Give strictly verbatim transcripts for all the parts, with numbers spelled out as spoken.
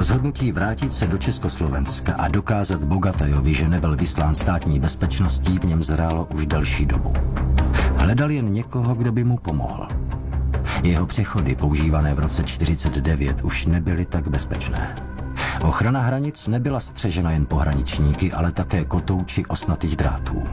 Rozhodnutí vrátit se do Československa a dokázat Bogatajovi, že nebyl vyslán státní bezpečností, v něm zrálo už delší dobu. Hledal jen někoho, kdo by mu pomohl. Jeho přechody, používané v roce čtyřicet devět, už nebyly tak bezpečné. Ochrana hranic nebyla střežena jen pohraničníky, ale také kotouči ostnatých drátů.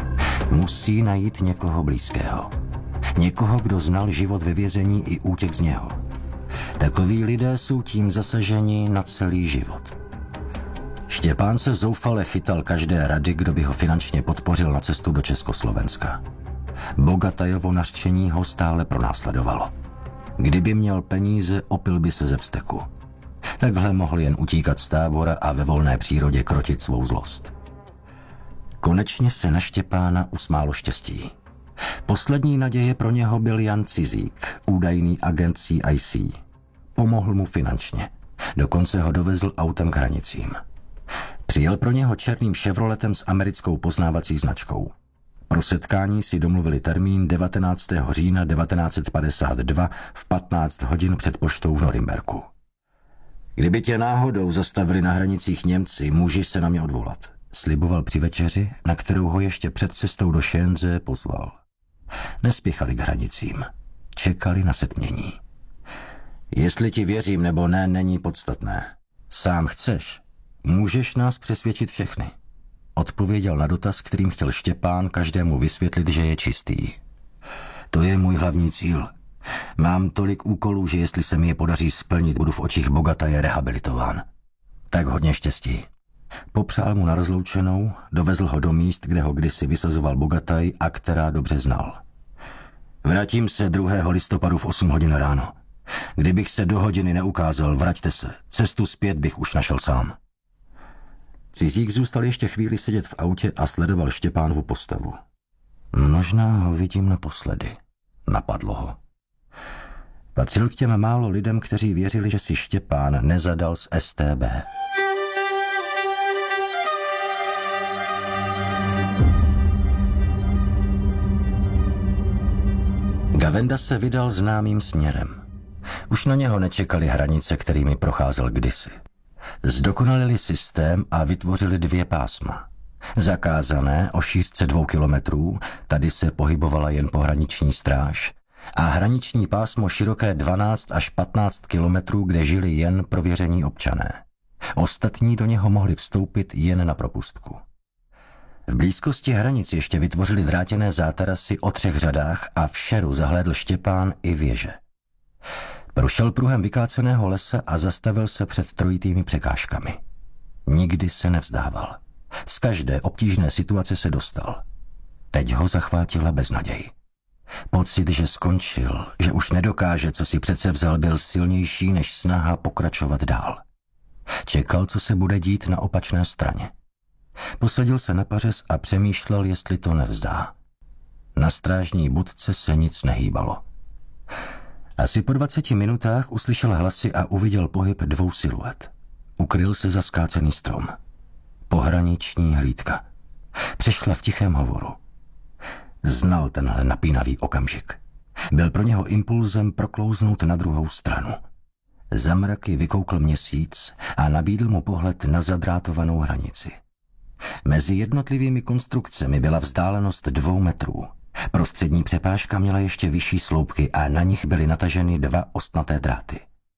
Musí najít někoho blízkého. Někoho, kdo znal život ve vězení i útěk z něho. Takoví lidé jsou tím zasaženi na celý život. Štěpán se zoufale chytal každé rady, kdo by ho finančně podpořil na cestu do Československa. Bogatajovo nařčení ho stále pronásledovalo. Kdyby měl peníze, opil by se ze vzteku. Takhle mohl jen utíkat z tábora a ve volné přírodě krotit svou zlost. Konečně se na Štěpána usmálo štěstí. Poslední naděje pro něho byl Jan Cizík, údajný agent C I C. Pomohl mu finančně. Dokonce ho dovezl autem k hranicím. Přijel pro něho černým Chevroletem s americkou poznávací značkou. Pro setkání si domluvili termín devatenáctého října devatenáct set padesát dva v patnáct hodin před poštou v Norimberku. Kdyby tě náhodou zastavili na hranicích Němci, můžeš se na mě odvolat, sliboval při večeři, na kterou ho ještě před cestou do Šenze pozval. Nespěchali k hranicím. Čekali na setmění. Jestli ti věřím nebo ne, není podstatné. Sám chceš. Můžeš nás přesvědčit všechny. Odpověděl na dotaz, kterým chtěl Štěpán každému vysvětlit, že je čistý. To je můj hlavní cíl. Mám tolik úkolů, že jestli se mi je podaří splnit, budu v očích Bogataje rehabilitován. Tak hodně štěstí. Popřál mu na rozloučenou, dovezl ho do míst, kde ho kdysi vysazoval Bogataj a která dobře znal. Vrátím se druhého listopadu v osm hodin ráno. Kdybych se do hodiny neukázal, vraťte se. Cestu zpět bych už našel sám. Cizík zůstal ještě chvíli sedět v autě a sledoval Štěpánovu postavu. Možná ho vidím naposledy. Napadlo ho. Patřil k těm málo lidem, kteří věřili, že si Štěpán nezadal z S T B. Gavenda se vydal známým směrem. Už na něho nečekali hranice, kterými procházel kdysi. Zdokonalili systém a vytvořili dvě pásma. Zakázané o šířce dvou kilometrů, tady se pohybovala jen pohraniční stráž, a hraniční pásmo široké dvanáct až patnáct kilometrů, kde žili jen prověření občané. Ostatní do něho mohli vstoupit jen na propustku. V blízkosti hranic ještě vytvořili drátěné zátarasy o třech řadách a v šeru zahlédl Štěpán i věže. Prošel pruhem vykáceného lesa a zastavil se před trojitými překážkami. Nikdy se nevzdával. Z každé obtížné situace se dostal. Teď ho zachvátila beznaděj. Pocit, že skončil, že už nedokáže, co si přece vzal, byl silnější než snaha pokračovat dál. Čekal, co se bude dít na opačné straně. Posadil se na pařez a přemýšlel, jestli to nevzdá. Na strážní budce se nic nehýbalo. Asi po dvaceti minutách uslyšel hlasy a uviděl pohyb dvou siluet. Ukryl se za skácený strom. Pohraniční hlídka. Přešla v tichém hovoru. Znal tenhle napínavý okamžik. Byl pro něho impulzem proklouznout na druhou stranu. Za mraky vykoukl měsíc a nabídl mu pohled na zadrátovanou hranici. Mezi jednotlivými konstrukcemi byla vzdálenost dvou metrů. Prostřední přepážka měla ještě vyšší sloupky a na nich byly nataženy dva ostnaté dráty.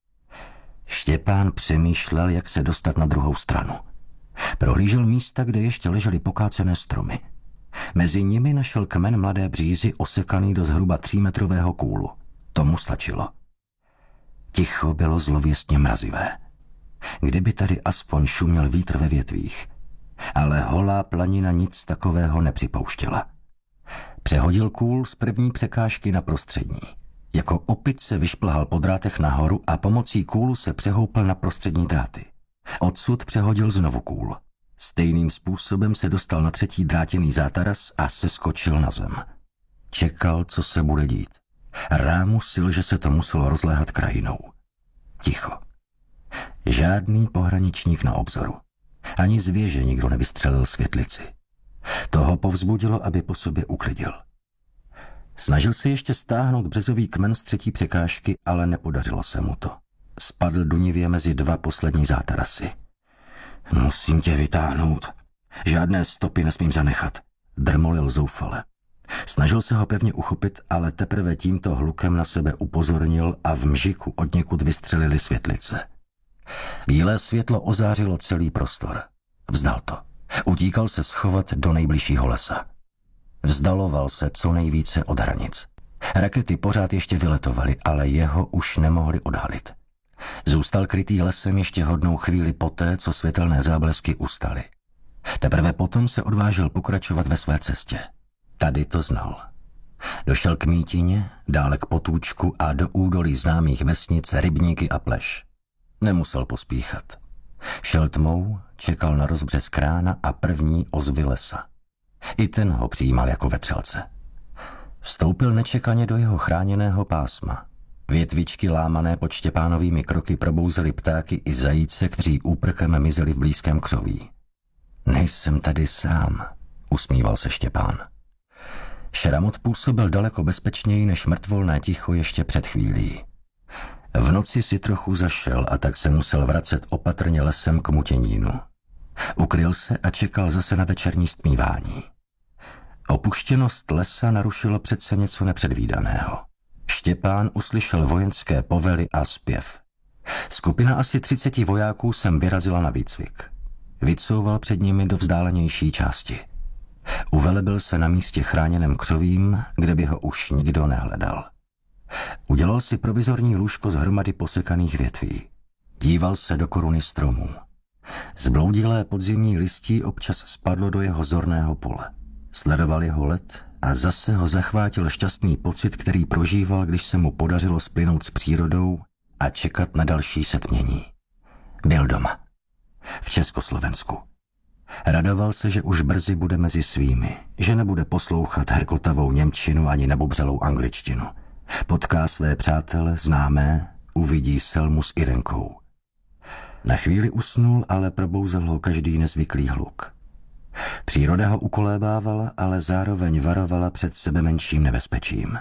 Štěpán přemýšlel, jak se dostat na druhou stranu. Prohlížel místa, kde ještě ležely pokácené stromy. Mezi nimi našel kmen mladé břízy osekaný do zhruba třímetrového kůlu. Tomu stačilo. Ticho bylo zlověstně mrazivé. Kdyby tady aspoň šuměl vítr ve větvích. Ale holá planina nic takového nepřipouštěla. Přehodil kůl z první překážky na prostřední. Jako opic se vyšplhal po drátech nahoru a pomocí kůlu se přehoupl na prostřední dráty. Odsud přehodil znovu kůl. Stejným způsobem se dostal na třetí drátěný zátaras a seskočil na zem. Čekal, co se bude dít. Rámu sil, že se to muselo rozléhat krajinou. Ticho. Žádný pohraničník na obzoru. Ani z věže nikdo nevystřelil světlici. Toho povzbudilo, aby po sobě uklidil. Snažil se ještě stáhnout březový kmen z třetí překážky, ale nepodařilo se mu to. Spadl dunivě mezi dva poslední zátarasy. Musím tě vytáhnout. Žádné stopy nesmím zanechat, drmolil zoufale. Snažil se ho pevně uchopit, ale teprve tímto hlukem na sebe upozornil a v mžiku odněkud vystřelily světlice. Bílé světlo ozářilo celý prostor. Vzdal to. Utíkal se schovat do nejbližšího lesa. Vzdaloval se co nejvíce od hranic. Rakety pořád ještě vyletovaly, ale jeho už nemohli odhalit. Zůstal krytý lesem ještě hodnou chvíli poté, co světelné záblesky ustaly. Teprve potom se odvážil pokračovat ve své cestě. Tady to znal. Došel k mítině, dále k potůčku a do údolí známých vesnic Rybníky a Pleš. Nemusel pospíchat. Šel tmou, čekal na rozbřes krána a první ozvy lesa. I ten ho přijímal jako vetřelce. Vstoupil nečekaně do jeho chráněného pásma. Větvičky lámané pod Štěpánovými kroky probouzely ptáky i zajíce, kteří úprkem mizeli v blízkém křoví. Nejsem tady sám, usmíval se Štěpán. Šramot působil daleko bezpečněji než mrtvolné ticho ještě před chvílí. V noci si trochu zašel a tak se musel vracet opatrně lesem k Mutěnínu. Ukryl se a čekal zase na večerní stmívání. Opuštěnost lesa narušilo přece něco nepředvídaného. Štěpán uslyšel vojenské povely a zpěv. Skupina asi třiceti vojáků sem vyrazila na výcvik. Vycouval před nimi do vzdálenější části. Uvelebil se na místě chráněném křovím, kde by ho už nikdo nehledal. Udělal si provizorní lůžko z hromady posekaných větví. Díval se do koruny stromů. Zbloudilé podzimní listí občas spadlo do jeho zorného pole. Sledoval jeho let a zase ho zachvátil šťastný pocit, který prožíval, když se mu podařilo splynout s přírodou a čekat na další setmění. Byl doma. V Československu. Radoval se, že už brzy bude mezi svými, že nebude poslouchat herkotavou němčinu ani nebobřelou angličtinu. Potká své přátele, známé, uvidí Selmu s Irenkou. Na chvíli usnul, ale probouzel ho každý nezvyklý hluk. Příroda ho ukolébávala, ale zároveň varovala před sebe menším nebezpečím.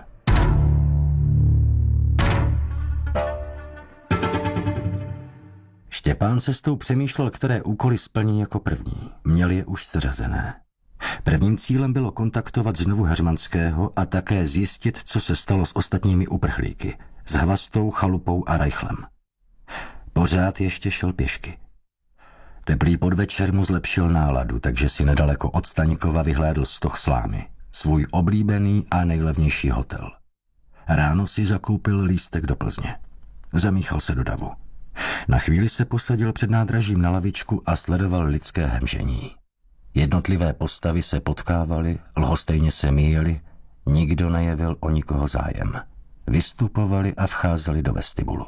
Štěpán cestou přemýšlel, které úkoly splní jako první. Měl je už seřazené. Prvním cílem bylo kontaktovat znovu Heřmanského a také zjistit, co se stalo s ostatními uprchlíky, s Hvastou, Chalupou a Reichlem. Pořád ještě šel pěšky. Teplý podvečer mu zlepšil náladu, takže si nedaleko od Staňkova vyhlédl stoh slámy, svůj oblíbený a nejlevnější hotel. Ráno si zakoupil lístek do Plzně. Zamíchal se do davu. Na chvíli se posadil před nádražím na lavičku a sledoval lidské hemžení. Jednotlivé postavy se potkávaly, lhostejně se míjeli, nikdo nejevil o nikoho zájem. Vystupovali a vcházeli do vestibulu.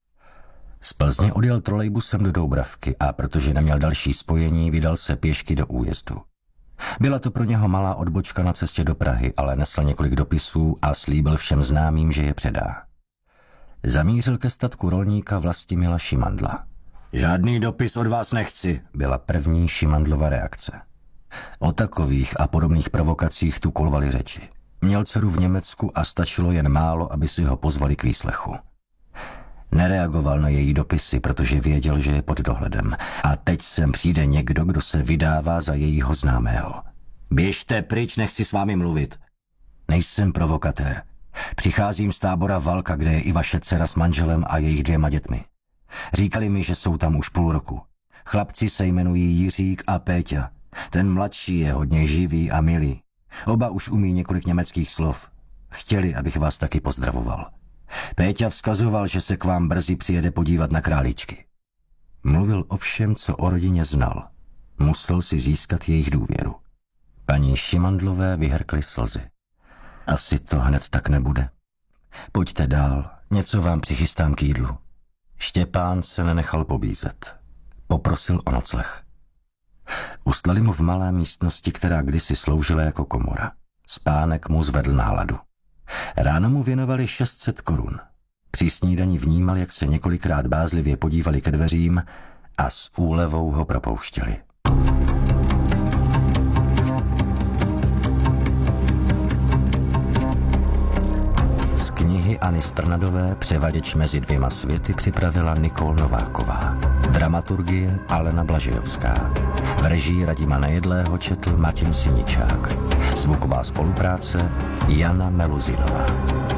Z Plzně odjel trolejbusem do Doubravky a protože neměl další spojení, vydal se pěšky do újezdu. Byla to pro něho malá odbočka na cestě do Prahy, ale nesl několik dopisů a slíbil všem známým, že je předá. Zamířil ke statku rolníka Vlastimila Šimandla. Žádný dopis od vás nechci, byla první Šimandlova reakce. O takových a podobných provokacích tu kolovaly řeči. Měl dceru v Německu a stačilo jen málo, aby si ho pozvali k výslechu. Nereagoval na její dopisy, protože věděl, že je pod dohledem. A teď sem přijde někdo, kdo se vydává za jejího známého. Běžte pryč, nechci s vámi mluvit. Nejsem provokatér. Přicházím z tábora Valka, kde je i vaše dcera s manželem a jejich dvěma dětmi. Říkali mi, že jsou tam už půl roku. Chlapci se jmenují Jiřík a Péťa. Ten mladší je hodně živý a milý. Oba už umí několik německých slov. Chtěli, abych vás taky pozdravoval. Péťa vzkazoval, že se k vám brzy přijede podívat na králíčky. Mluvil o všem, co o rodině znal. Musel si získat jejich důvěru. Paní Šimandlové vyhrkly slzy. Asi to hned tak nebude. Pojďte dál, něco vám přichystám k jídlu. Štěpán se nenechal pobízet. Poprosil o nocleh. Ustlali mu v malé místnosti, která kdysi sloužila jako komora. Spánek mu zvedl náladu. Ráno mu věnovali šest set korun. Při snídani vnímal, jak se několikrát bázlivě podívali ke dveřím a s úlevou ho propouštěli. Z knihy Anny Strnadové převaděč mezi dvěma světy připravila Nikol Nováková. Dramaturgie Alena Blažejovská. V režii Radima Nejedlého četl Martin Siničák. Zvuková spolupráce Jana Meluzinová.